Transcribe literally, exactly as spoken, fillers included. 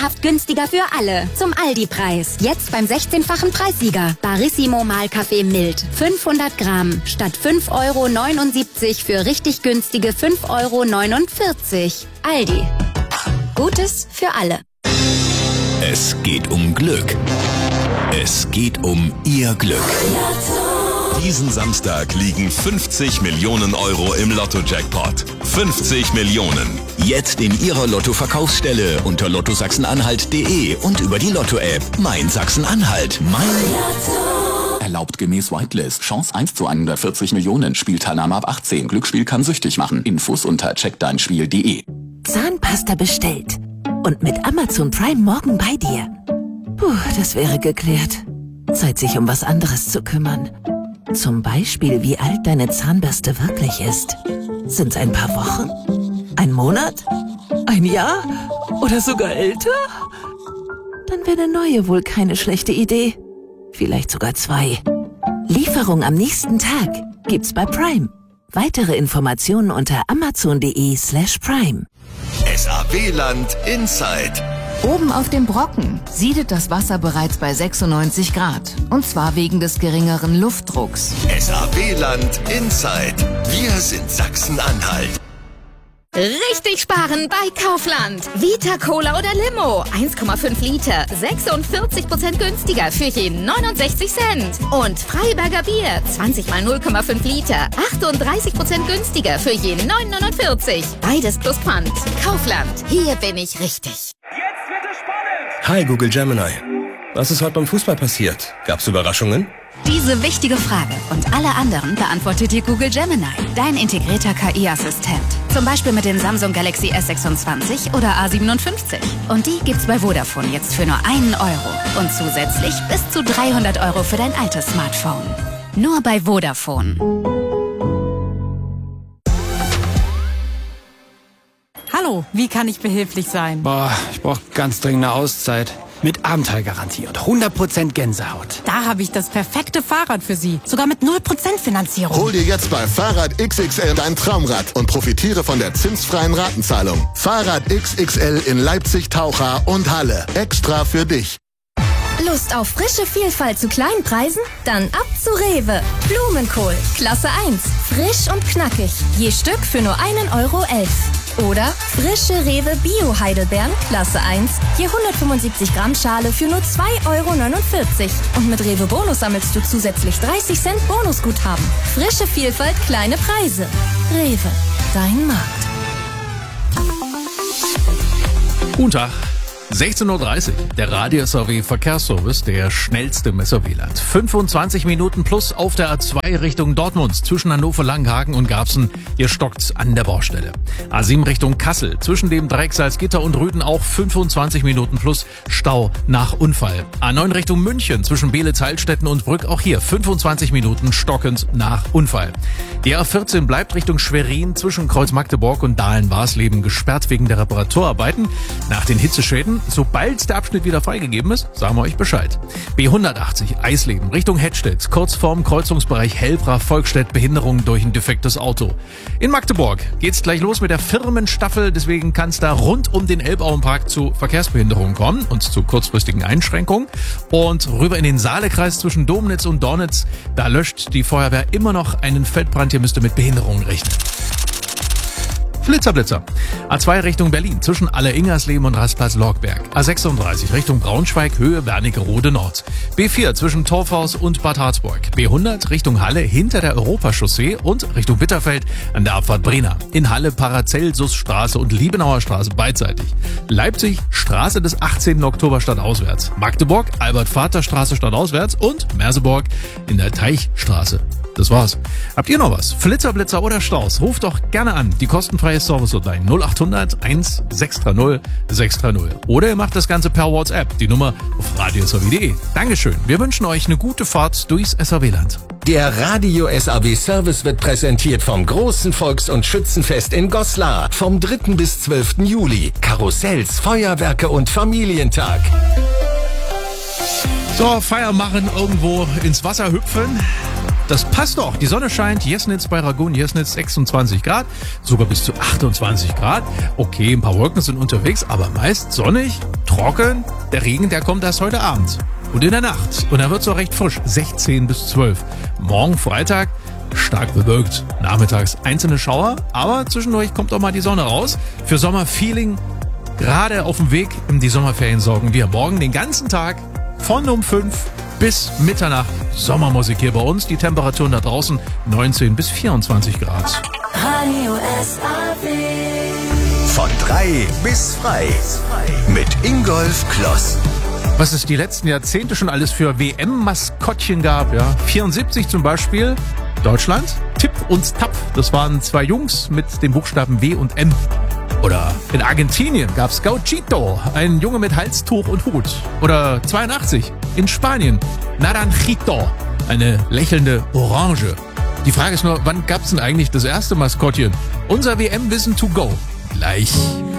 Traumhaft günstiger für alle. Zum Aldi-Preis. Jetzt beim sechzehnfachen Preissieger. Barissimo Mahlkaffee mild. fünfhundert Gramm. Statt fünf Euro neunundsiebzig für richtig günstige fünf Euro neunundvierzig. Aldi. Gutes für alle. Es geht um Glück. Es geht um Ihr Glück. Diesen Samstag liegen fünfzig Millionen Euro im Lotto-Jackpot. fünfzig Millionen. Jetzt in Ihrer Lotto-Verkaufsstelle unter lotto sachsen-anhalt punkt de und über die Lotto-App. Mein Sachsen-Anhalt. Mein Lotto. Erlaubt gemäß Whitelist. Chance eins zu hundertvierzig Millionen. Spielteilnahme ab achtzehn. Glücksspiel kann süchtig machen. Infos unter check dein spiel punkt de. Zahnpasta bestellt. Und mit Amazon Prime morgen bei dir. Puh, das wäre geklärt. Zeit, sich um was anderes zu kümmern. Zum Beispiel, wie alt deine Zahnbürste wirklich ist. Sind's ein paar Wochen? Ein Monat? Ein Jahr? Oder sogar älter? Dann wäre eine neue wohl keine schlechte Idee. Vielleicht sogar zwei. Lieferung am nächsten Tag gibt's bei Prime. Weitere Informationen unter amazon.de slash prime. S A W-Land Inside. Oben auf dem Brocken siedet das Wasser bereits bei sechsundneunzig Grad. Und zwar wegen des geringeren Luftdrucks. S A W-Land Inside. Wir sind Sachsen-Anhalt. Richtig sparen bei Kaufland. Vita Cola oder Limo. eins Komma fünf Liter. sechsundvierzig Prozent günstiger für je neunundsechzig Cent. Und Freiberger Bier. zwanzig mal null Komma fünf Liter. achtunddreißig Prozent günstiger für je neun neunundvierzig. Beides plus Pfand. Kaufland. Hier bin ich richtig. Jetzt wird es spannend. Hi Google Gemini. Was ist heute beim Fußball passiert? Gab's Überraschungen? Diese wichtige Frage und alle anderen beantwortet dir Google Gemini, dein integrierter K I-Assistent. Zum Beispiel mit dem Samsung Galaxy S sechsundzwanzig oder A siebenundfünfzig. Und die gibt's bei Vodafone jetzt für nur einen Euro. Und zusätzlich bis zu dreihundert Euro für dein altes Smartphone. Nur bei Vodafone. Hallo, wie kann ich behilflich sein? Boah, ich brauche ganz dringend eine Auszeit. Mit Abenteuergarantie und hundert Prozent Gänsehaut. Da habe ich das perfekte Fahrrad für Sie. Sogar mit null Prozent Finanzierung. Hol dir jetzt bei Fahrrad X X L dein Traumrad und profitiere von der zinsfreien Ratenzahlung. Fahrrad X X L in Leipzig, Taucher und Halle. Extra für dich. Lust auf frische Vielfalt zu kleinen Preisen? Dann ab zu Rewe. Blumenkohl, Klasse eins. Frisch und knackig. Je Stück für nur einen Euro elf. Oder frische Rewe Bio Heidelbeeren, Klasse eins. Je hundertfünfundsiebzig Gramm Schale für nur zwei Euro neunundvierzig. Und mit Rewe Bonus sammelst du zusätzlich dreißig Cent Bonusguthaben. Frische Vielfalt, kleine Preise. Rewe, dein Markt. Guten Tag. sechzehn Uhr dreißig, der Radio-S A W-Verkehrsservice, der schnellste im S A W-Land. fünfundzwanzig Minuten plus auf der A zwei Richtung Dortmund, zwischen Hannover, Langenhagen und Garbsen. Hier stockt's an der Baustelle. A sieben Richtung Kassel, zwischen dem Dreieck Salzgitter und Rüden auch fünfundzwanzig Minuten plus Stau nach Unfall. A neun Richtung München, zwischen Beelitz, Heilstätten und Brück, auch hier fünfundzwanzig Minuten stockend nach Unfall. Die A vierzehn bleibt Richtung Schwerin, zwischen Kreuz Magdeburg und Dahlen-Warsleben gesperrt wegen der Reparaturarbeiten. Nach den Hitzeschäden, sobald der Abschnitt wieder freigegeben ist, sagen wir euch Bescheid. B hundertachtzig Eisleben Richtung Hettstedt, kurz vorm Kreuzungsbereich Hellbrach-Volkstedt, Behinderung durch ein defektes Auto. In Magdeburg geht's gleich los mit der Firmenstaffel, deswegen kann es da rund um den Elbauenpark zu Verkehrsbehinderungen kommen und zu kurzfristigen Einschränkungen. Und rüber in den Saalekreis zwischen Domnitz und Dornitz, da löscht die Feuerwehr immer noch einen Feldbrand, hier müsst ihr mit Behinderungen rechnen. Flitzerblitzer. A zwei Richtung Berlin, zwischen Alleringersleben und Rastplatz Lorgberg. A sechsunddreißig Richtung Braunschweig, Höhe Wernigerode Nord. B vier zwischen Torfhaus und Bad Harzburg. B hundert Richtung Halle, hinter der Europachaussee und Richtung Bitterfeld an der Abfahrt Brena. In Halle Paracelsusstraße und Liebenauer Straße beidseitig. Leipzig, Straße des achtzehnten Oktober stadtauswärts. Magdeburg, Albert-Vater-Straße stadtauswärts und Merseburg in der Teichstraße. Das war's. Habt ihr noch was? Flitzerblitzer oder Staus? Ruft doch gerne an. Die kostenfreie Service-Hotline null acht hundert eins sechs drei null sechs drei null. Oder ihr macht das Ganze per WhatsApp. Die Nummer auf radio s a w punkt de. Dankeschön. Wir wünschen euch eine gute Fahrt durchs S A W-Land. Der Radio-S A W-Service wird präsentiert vom großen Volks- und Schützenfest in Goslar. Vom dritten bis zwölften Juli. Karussells, Feuerwerke und Familientag. So, Feier machen, irgendwo ins Wasser hüpfen. Das passt doch. Die Sonne scheint. Jesnitz bei Ragun, Jesnitz sechsundzwanzig Grad, sogar bis zu achtundzwanzig Grad. Okay, ein paar Wolken sind unterwegs, aber meist sonnig. trocken. Der Regen, der kommt erst heute Abend. Und in der Nacht. Und dann wird es auch recht frisch. sechzehn bis zwölf. Morgen Freitag stark bewölkt. Nachmittags einzelne Schauer. Aber zwischendurch kommt auch mal die Sonne raus. Für Sommerfeeling gerade auf dem Weg in die Sommerferien sorgen wir morgen den ganzen Tag von um fünf bis Mitternacht. Sommermusik hier bei uns. Die Temperaturen da draußen neunzehn bis vierundzwanzig Grad. Radio S A W. Von drei bis frei. Mit Ingolf Kloss. Was es die letzten Jahrzehnte schon alles für W M-Maskottchen gab, ja. vierundsiebzig zum Beispiel, Deutschland, Tipp und Tapp, das waren zwei Jungs mit den Buchstaben W und M. Oder in Argentinien gab's Gauchito, ein Junge mit Halstuch und Hut. Oder zweiundachtzig, in Spanien, Naranjito, eine lächelnde Orange. Die Frage ist nur, wann gab's denn eigentlich das erste Maskottchen? Unser W M-Wissen to go. Gleich.